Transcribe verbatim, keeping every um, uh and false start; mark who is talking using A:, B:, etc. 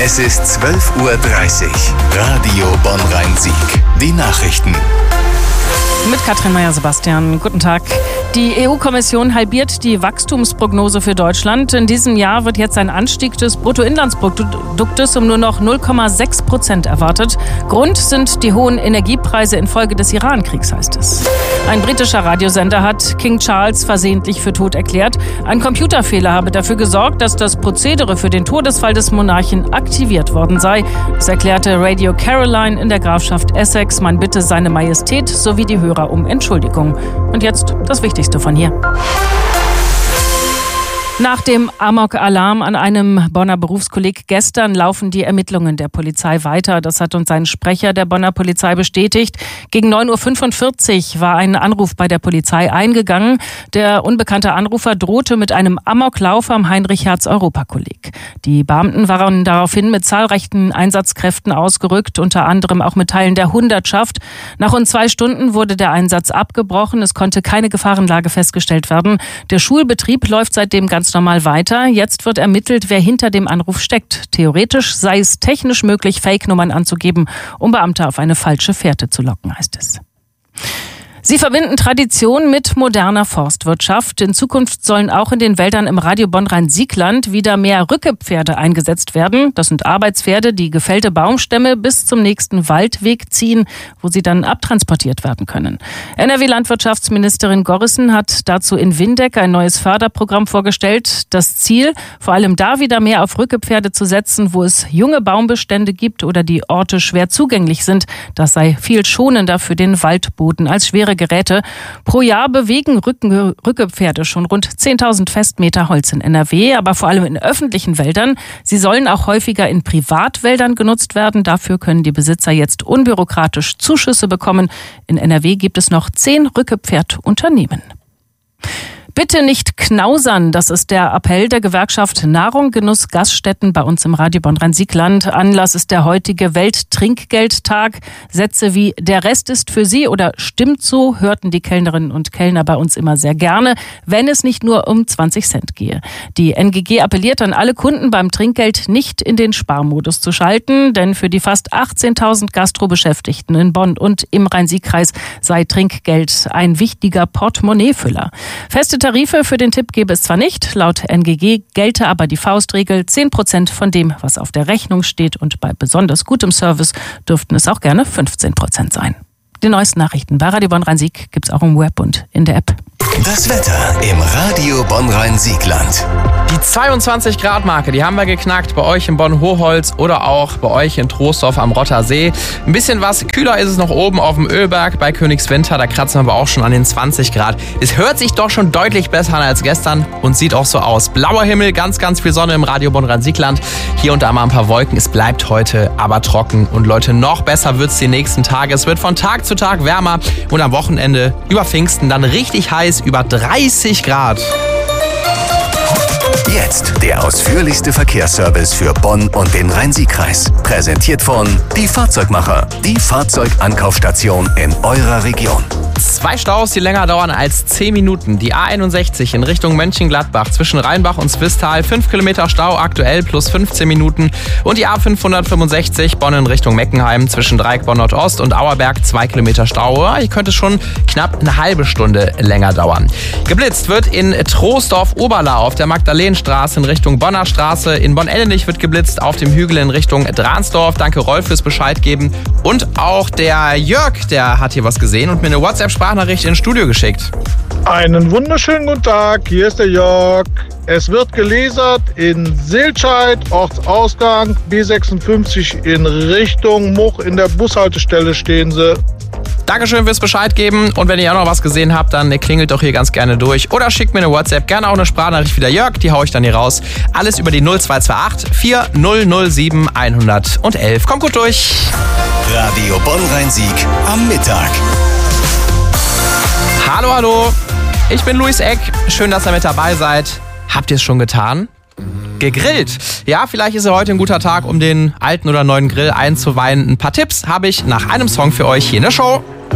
A: Es ist zwölf Uhr dreißig. Radio Bonn-Rhein-Sieg. Die Nachrichten.
B: Mit Katrin Meyer-Sebastian. Guten Tag. Die E U-Kommission halbiert die Wachstumsprognose für Deutschland. In diesem Jahr wird jetzt ein Anstieg des Bruttoinlandsproduktes um nur noch null Komma sechs Prozent erwartet. Grund sind die hohen Energiepreise infolge des Iran-Kriegs, heißt es. Ein britischer Radiosender hat King Charles versehentlich für tot erklärt. Ein Computerfehler habe dafür gesorgt, dass das Prozedere für den Todesfall des Monarchen aktiviert worden sei. Das erklärte Radio Caroline in der Grafschaft Essex. Man bitte seine Majestät sowie die Hörer um Entschuldigung. Und jetzt das Wichtigste von hier. Nach dem Amok-Alarm an einem Bonner Berufskolleg gestern laufen die Ermittlungen der Polizei weiter. Das hat uns ein Sprecher der Bonner Polizei bestätigt. Gegen neun Uhr fünfundvierzig war ein Anruf bei der Polizei eingegangen. Der unbekannte Anrufer drohte mit einem Amoklauf am Heinrich-Hertz-Europa-Kolleg. Die Beamten waren daraufhin mit zahlreichen Einsatzkräften ausgerückt, unter anderem auch mit Teilen der Hundertschaft. Nach rund zwei Stunden wurde der Einsatz abgebrochen. Es konnte keine Gefahrenlage festgestellt werden. Der Schulbetrieb läuft seitdem ganz normal weiter. Jetzt wird ermittelt, wer hinter dem Anruf steckt. Theoretisch sei es technisch möglich, Fake-Nummern anzugeben, um Beamte auf eine falsche Fährte zu locken, heißt es. Sie verbinden Tradition mit moderner Forstwirtschaft. In Zukunft sollen auch in den Wäldern im Radio Bonn-Rhein-Sieg-Land wieder mehr Rückepferde eingesetzt werden. Das sind Arbeitspferde, die gefällte Baumstämme bis zum nächsten Waldweg ziehen, wo sie dann abtransportiert werden können. N R W-Landwirtschaftsministerin Gorrissen hat dazu in Windeck ein neues Förderprogramm vorgestellt. Das Ziel, vor allem da wieder mehr auf Rückepferde zu setzen, wo es junge Baumbestände gibt oder die Orte schwer zugänglich sind. Das sei viel schonender für den Waldboden als schwere Geräte. Pro Jahr bewegen Rücken, Rückepferde schon rund zehntausend Festmeter Holz in N R W, aber vor allem in öffentlichen Wäldern. Sie sollen auch häufiger in Privatwäldern genutzt werden. Dafür können die Besitzer jetzt unbürokratisch Zuschüsse bekommen. In N R W gibt es noch zehn Rückepferdunternehmen. Bitte nicht knausern, das ist der Appell der Gewerkschaft Nahrung, Genuss, Gaststätten bei uns im Radio Bonn-Rhein-Sieg-Land. Anlass ist der heutige Welttrinkgeldtag. Sätze wie "Der Rest ist für Sie" oder "Stimmt so" hörten die Kellnerinnen und Kellner bei uns immer sehr gerne, wenn es nicht nur um zwanzig Cent gehe. Die N G G appelliert an alle Kunden, beim Trinkgeld nicht in den Sparmodus zu schalten, denn für die fast achtzehntausend Gastrobeschäftigten in Bonn und im Rhein-Sieg-Kreis sei Trinkgeld ein wichtiger Portemonnaiefüller. Feste Tarife für den Tipp gäbe es zwar nicht, laut N G G gelte aber die Faustregel, zehn Prozent von dem, was auf der Rechnung steht, und bei besonders gutem Service dürften es auch gerne fünfzehn Prozent sein. Die neuesten Nachrichten bei Radio Bonn-Rhein-Sieg gibt's auch im Web und in der App.
A: Das Wetter im Radio Bonn-Rhein-Sieg-Land.
C: Die zweiundzwanzig Grad Marke, die haben wir geknackt bei euch in Bonn-Hochholz oder auch bei euch in Troisdorf am Rotter See. Ein bisschen was kühler ist es noch oben auf dem Ölberg bei Königswinter, da kratzen wir aber auch schon an den zwanzig Grad. Es hört sich doch schon deutlich besser an als gestern und sieht auch so aus. Blauer Himmel, ganz, ganz viel Sonne im Radio Bonn-Rhein-Sieg-Land. Hier und da mal ein paar Wolken. Es bleibt heute aber trocken. Und Leute, noch besser wird's die nächsten Tage. Es wird von Tag zu Tag wärmer und am Wochenende über Pfingsten dann richtig heiß, über dreißig Grad.
A: Jetzt der ausführlichste Verkehrsservice für Bonn und den Rhein-Sieg-Kreis. Präsentiert von Die Fahrzeugmacher, die Fahrzeugankaufstation in eurer Region.
C: Zwei Staus, die länger dauern als zehn Minuten. Die A einundsechzig in Richtung Mönchengladbach zwischen Rheinbach und Zwistal. fünf Kilometer Stau aktuell plus fünfzehn Minuten. Und die A fünfhundertfünfundsechzig Bonn in Richtung Meckenheim zwischen Dreieck Bonn Nordost und Auerberg. zwei Kilometer Stau. Hier könnte schon knapp eine halbe Stunde länger dauern. Geblitzt wird in Troisdorf-Oberla auf der Magdalenenstraße in Richtung Bonner Straße. In Bonn-Ellenich wird geblitzt auf dem Hügel in Richtung Dransdorf. Danke Rolf fürs Bescheid geben. Und auch der Jörg, der hat hier was gesehen und mir eine WhatsApp-Sprachnachricht ins Studio geschickt.
D: Einen wunderschönen guten Tag, hier ist der Jörg. Es wird gelasert in Siltscheid, Ortsausgang B sechsundfünfzig in Richtung Much. In der Bushaltestelle stehen sie.
C: Dankeschön fürs Bescheid geben. Und wenn ihr auch noch was gesehen habt, dann klingelt doch hier ganz gerne durch. Oder schickt mir eine WhatsApp, gerne auch eine Sprachnachricht wie der Jörg, die hau ich dann hier raus. Alles über die null zwei zwei acht vier null null sieben eins eins eins. Kommt gut durch.
A: Radio Bonn-Rhein-Sieg am Mittag.
C: Hallo, hallo. Ich bin Luis Eck. Schön, dass ihr mit dabei seid. Habt ihr es schon getan? Gegrillt. Ja, vielleicht ist ja heute ein guter Tag, um den alten oder neuen Grill einzuweihen. Ein paar Tipps habe ich nach einem Song für euch hier in der Show.